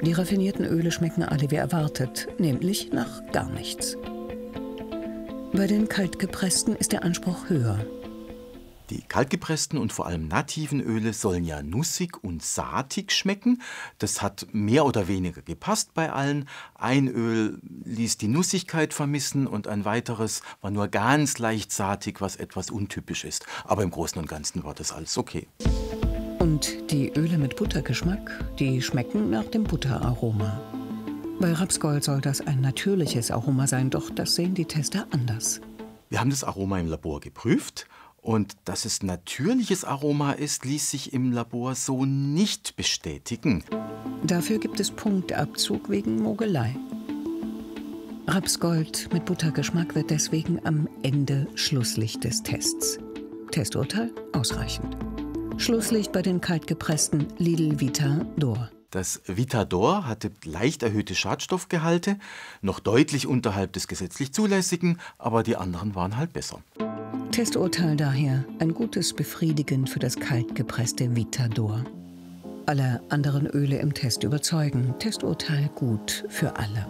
Die raffinierten Öle schmecken alle wie erwartet, nämlich nach gar nichts. Bei den kaltgepressten ist der Anspruch höher. Die kaltgepressten und vor allem nativen Öle sollen ja nussig und saatig schmecken. Das hat mehr oder weniger gepasst bei allen. Ein Öl ließ die Nussigkeit vermissen und ein weiteres war nur ganz leicht saatig, was etwas untypisch ist. Aber im Großen und Ganzen war das alles okay. Und die Öle mit Buttergeschmack, die schmecken nach dem Butteraroma. Bei Rapsgold soll das ein natürliches Aroma sein, doch das sehen die Tester anders. Wir haben das Aroma im Labor geprüft. Und dass es natürliches Aroma ist, ließ sich im Labor so nicht bestätigen. Dafür gibt es Punktabzug wegen Mogelei. Rapsgold mit Buttergeschmack wird deswegen am Ende Schlusslicht des Tests. Testurteil ausreichend. Schlusslicht bei den kaltgepressten Lidl Vita D'Or. Das Vita D'Or hatte leicht erhöhte Schadstoffgehalte, noch deutlich unterhalb des gesetzlich Zulässigen, aber die anderen waren halt besser. Testurteil daher ein gutes Befriedigen für das kaltgepresste Vita D'Or. Alle anderen Öle im Test überzeugen. Testurteil gut für alle.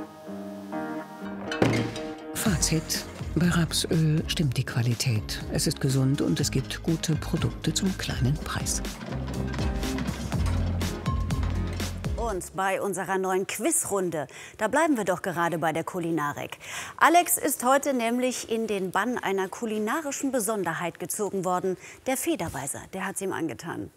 Fazit: Bei Rapsöl stimmt die Qualität. Es ist gesund und es gibt gute Produkte zum kleinen Preis. Und bei unserer neuen Quizrunde, da bleiben wir doch gerade bei der Kulinarik. Alex ist heute nämlich in den Bann einer kulinarischen Besonderheit gezogen worden. Der Federweiser, der hat es ihm angetan.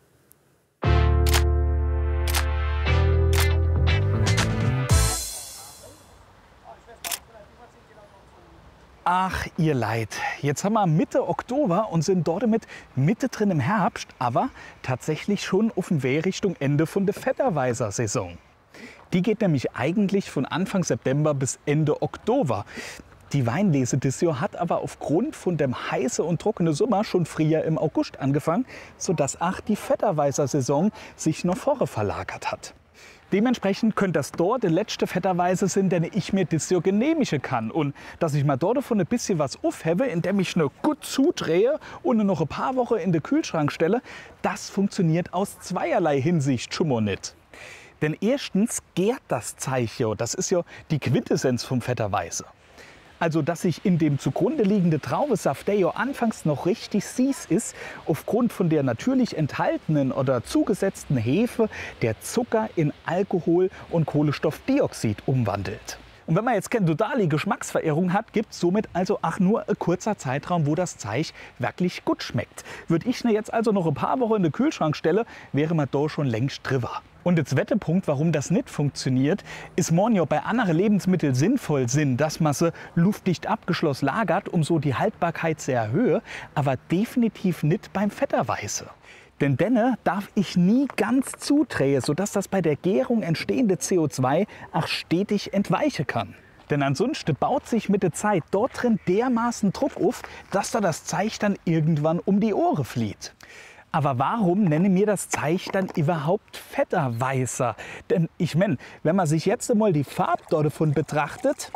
Ach, ihr Leid. Jetzt haben wir Mitte Oktober und sind dort mit Mitte drin im Herbst, aber tatsächlich schon auf dem Weg Richtung Ende von der Federweiser-Saison. Die geht nämlich eigentlich von Anfang September bis Ende Oktober. Die Weinlese dieses Jahr hat aber aufgrund von dem heißen und trockenen Sommer schon früher im August angefangen, sodass auch die Federweiser-Saison sich noch vorher verlagert hat. Dementsprechend könnte das dort der letzte Federweise sein, den ich mir dieses Jahr genehmigen kann. Und dass ich mal dort davon ein bisschen was aufhebe, indem ich eine gut zudrehe und noch ein paar Wochen in den Kühlschrank stelle, das funktioniert aus zweierlei Hinsicht schon mal nicht. Denn erstens gärt das Zeichen, das ist ja die Quintessenz vom Federweise. Also, dass sich in dem zugrunde liegende Traubensaft, der ja anfangs noch richtig süß ist, aufgrund von der natürlich enthaltenen oder zugesetzten Hefe der Zucker in Alkohol und Kohlenstoffdioxid umwandelt. Und wenn man jetzt keine totale Geschmacksverirrung hat, gibt es somit also auch nur ein kurzer Zeitraum, wo das Zeug wirklich gut schmeckt. Würde ich mir jetzt also noch ein paar Wochen in den Kühlschrank stellen, wäre man da schon längst drüber. Und der zweite Punkt, warum das nicht funktioniert, ist morgen ja bei anderen Lebensmitteln sinnvoll sind, dass man sie luftdicht abgeschlossen lagert, um so die Haltbarkeit zu erhöhen, aber definitiv nicht beim Federweiße. Denn denne darf ich nie ganz zudrehen, sodass das bei der Gärung entstehende CO2 auch stetig entweichen kann. Denn ansonsten baut sich mit der Zeit dort drin dermaßen Druck auf, dass da das Zeug dann irgendwann um die Ohren flieht. Aber warum nenne mir das Zeug dann überhaupt Federweißer? Denn ich meine, wenn man sich jetzt einmal die Farbe davon betrachtet,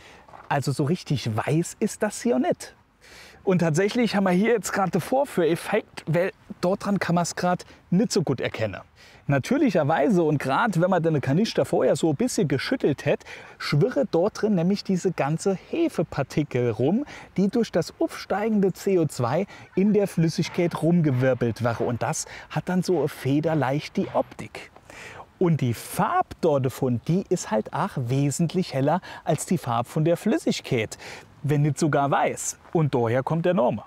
also so richtig weiß ist das hier nicht. Und tatsächlich haben wir hier jetzt gerade den Vorführeffekt, weil dort dran kann man es gerade nicht so gut erkennen. Natürlicherweise und gerade wenn man den Kanister vorher so ein bisschen geschüttelt hätte, schwirre dort drin nämlich diese ganze Hefepartikel rum, die durch das aufsteigende CO2 in der Flüssigkeit rumgewirbelt werden. Und das hat dann so federleicht die Optik. Und die Farbe dort davon, die ist halt auch wesentlich heller als die Farbe von der Flüssigkeit, wenn nicht sogar weiß. Und daher kommt der Name.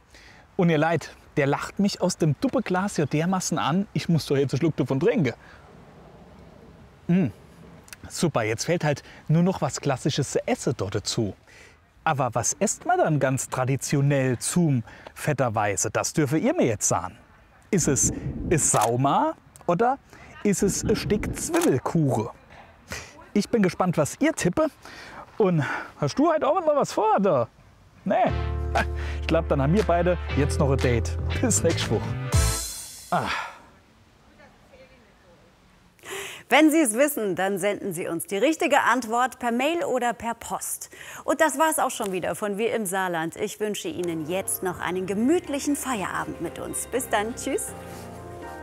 Und ihr Leid, der lacht mich aus dem Duppeglas ja dermaßen an, ich muss doch jetzt einen Schluck davon trinken. Super, jetzt fällt halt nur noch was Klassisches zu essen dort dazu. Aber was esst man dann ganz traditionell zum Federweiße? Das dürfe ihr mir jetzt sagen. Ist es Sauma oder ist es ein Stück Zwiebelkuchen? Ich bin gespannt, was ihr tippe. Und hast du heute auch noch was vor, da? Nee. Ich glaube, dann haben wir beide jetzt noch ein Date. Bis nächste Woche. Wenn Sie es wissen, dann senden Sie uns die richtige Antwort per Mail oder per Post. Und das war es auch schon wieder von Wir im Saarland. Ich wünsche Ihnen jetzt noch einen gemütlichen Feierabend mit uns. Bis dann. Tschüss.